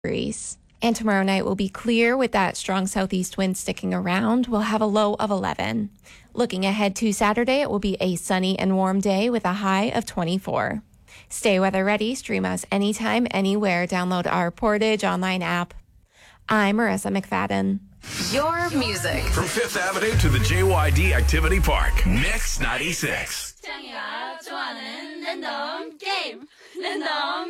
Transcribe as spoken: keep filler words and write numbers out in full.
degrees. And tomorrow night will be clear with that strong southeast wind sticking around. We'll have a low of eleven. Looking ahead to Saturday, it will be a sunny and warm day with a high of twenty-four. Stay weather ready. Stream us anytime, anywhere. Download our Portage online app. I'm Marissa McFadden. Your music. From Fifth Avenue to the J Y D Activity Park. Mix ninety-six. 창이가 좋아하는 랜덤 게임. 랜덤